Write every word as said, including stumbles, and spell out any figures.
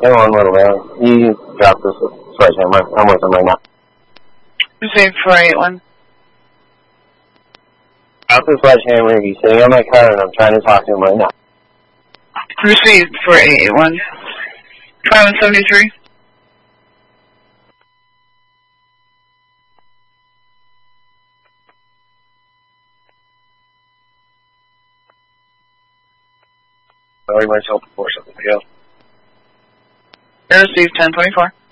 Hang on a little bit. You drop this sledgehammer. I'm with him right now. Received four eight one. Drop the sledgehammer. He's sitting on my car, and I'm trying to talk to him right now. Received four eight eight one. five one seven three. Sorry, myself before something else. Received ten twenty-four.